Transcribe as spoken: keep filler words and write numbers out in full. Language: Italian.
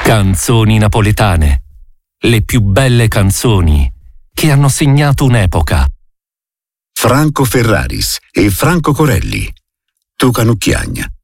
Canzoni napoletane. Le più belle canzoni che hanno segnato un'epoca. Franco Ferraris e Franco Corelli. Tu Canucchiagna.